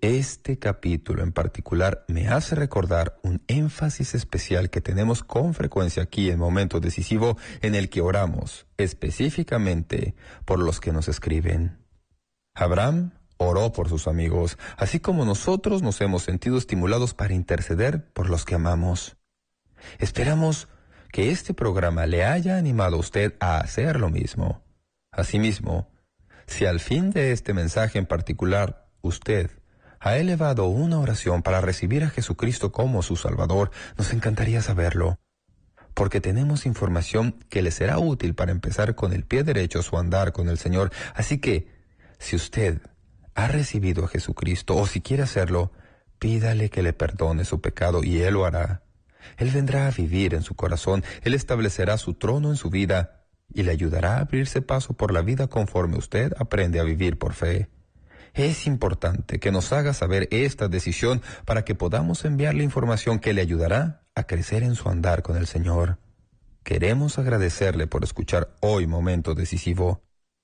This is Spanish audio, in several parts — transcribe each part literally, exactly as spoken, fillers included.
Este capítulo en particular me hace recordar un énfasis especial que tenemos con frecuencia aquí en Momento Decisivo, en el que oramos específicamente por los que nos escriben. Abraham oró por sus amigos, así como nosotros nos hemos sentido estimulados para interceder por los que amamos. Esperamos que este programa le haya animado a usted a hacer lo mismo. Asimismo, si al fin de este mensaje en particular usted ha elevado una oración para recibir a Jesucristo como su Salvador, nos encantaría saberlo, porque tenemos información que le será útil para empezar con el pie derecho su andar con el Señor. Así que, si usted ha recibido a Jesucristo, o si quiere hacerlo, pídale que le perdone su pecado y Él lo hará. Él vendrá a vivir en su corazón, Él establecerá su trono en su vida y le ayudará a abrirse paso por la vida conforme usted aprende a vivir por fe. Es importante que nos haga saber esta decisión para que podamos enviarle información que le ayudará a crecer en su andar con el Señor. Queremos agradecerle por escuchar hoy Momento Decisivo.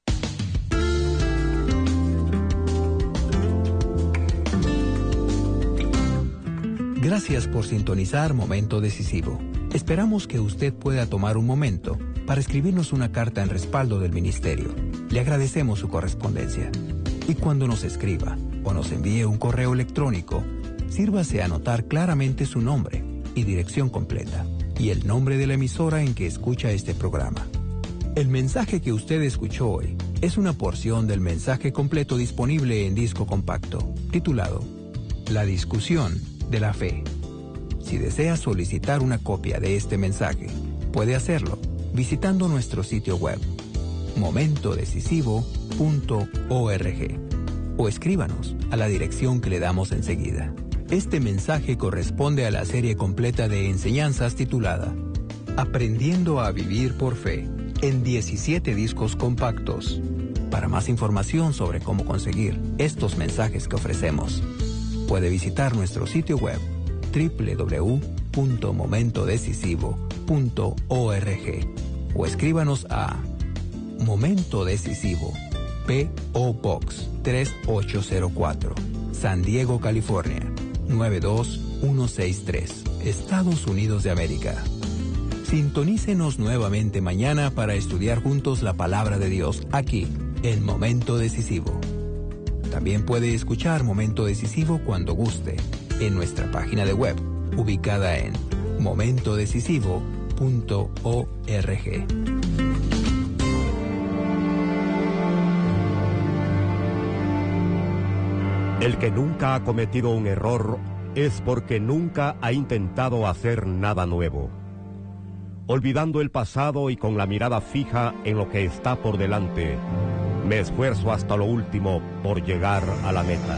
Gracias por sintonizar Momento Decisivo. Esperamos que usted pueda tomar un momento para escribirnos una carta en respaldo del ministerio. Le agradecemos su correspondencia. Y cuando nos escriba o nos envíe un correo electrónico, sírvase a anotar claramente su nombre y dirección completa y el nombre de la emisora en que escucha este programa. El mensaje que usted escuchó hoy es una porción del mensaje completo disponible en disco compacto, titulado La discusión de la fe. Si desea solicitar una copia de este mensaje, puede hacerlo visitando nuestro sitio web momento decisivo punto org o escríbanos a la dirección que le damos enseguida. Este mensaje corresponde a la serie completa de enseñanzas titulada Aprendiendo a vivir por fe, en diecisiete discos compactos. Para más información sobre cómo conseguir estos mensajes que ofrecemos, puede visitar nuestro sitio web doble u doble u doble u punto momento decisivo punto org o escríbanos a Momento Decisivo, P O Box tres ocho cero cuatro, San Diego, California, nueve dos uno seis tres, Estados Unidos de América. Sintonícenos nuevamente mañana para estudiar juntos la palabra de Dios aquí, en Momento Decisivo. También puede escuchar Momento Decisivo cuando guste, en nuestra página de web, ubicada en momento decisivo punto org. El que nunca ha cometido un error es porque nunca ha intentado hacer nada nuevo. Olvidando el pasado y con la mirada fija en lo que está por delante, me esfuerzo hasta lo último por llegar a la meta.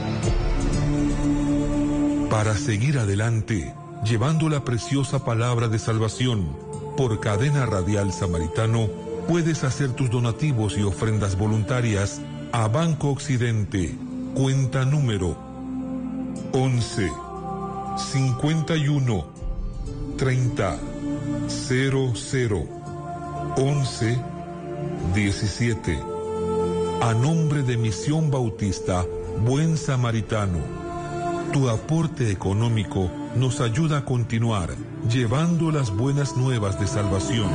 Para seguir adelante, llevando la preciosa palabra de salvación, por Cadena Radial Samaritano, puedes hacer tus donativos y ofrendas voluntarias a Banco Occidente, cuenta número once, cincuenta y uno, treinta, cero cero, once, diecisiete. A nombre de Misión Bautista Buen Samaritano, tu aporte económico nos ayuda a continuar llevando las buenas nuevas de salvación.